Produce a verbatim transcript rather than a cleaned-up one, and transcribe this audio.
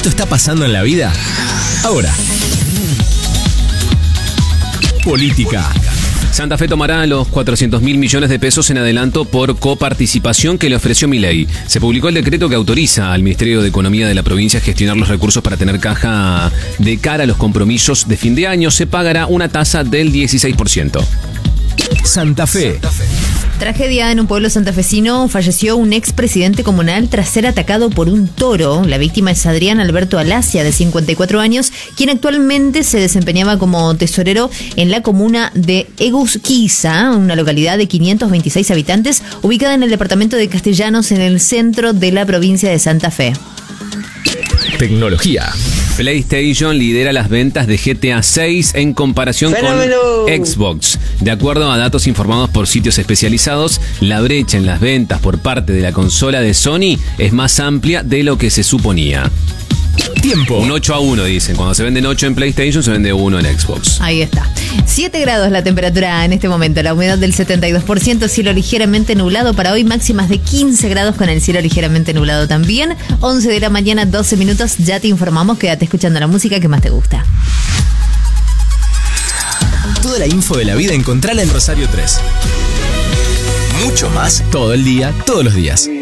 esto está pasando en la vida? Ahora. Política. Santa Fe tomará los cuatrocientos mil millones de pesos en adelanto por coparticipación que le ofreció Milei. Se publicó el decreto que autoriza al Ministerio de Economía de la provincia a gestionar los recursos para tener caja de cara a los compromisos de fin de año. Se pagará una tasa del dieciséis por ciento. Santa Fe. Santa Fe. Tragedia en un pueblo santafesino. Falleció un expresidente comunal tras ser atacado por un toro. La víctima es Adrián Alberto Alacia, de cincuenta y cuatro años, quien actualmente se desempeñaba como tesorero en la comuna de Egusquiza, una localidad de quinientos veintiséis habitantes, ubicada en el departamento de Castellanos, en el centro de la provincia de Santa Fe. Tecnología. PlayStation lidera las ventas de G T A seis en comparación ¡Fenómeno! Con Xbox. De acuerdo a datos informados por sitios especializados, la brecha en las ventas por parte de la consola de Sony es más amplia de lo que se suponía. Tiempo. Un ocho a uno dicen. Cuando se venden ocho en PlayStation, se vende uno en Xbox. Ahí está. siete grados la temperatura en este momento. La humedad del setenta y dos por ciento. Cielo ligeramente nublado para hoy. Máximas de quince grados con el cielo ligeramente nublado también. once de la mañana, doce minutos. Ya te informamos. Quédate escuchando la música que más te gusta. Toda la info de la vida encontrala en Rosario tres. Mucho más todo el día, todos los días.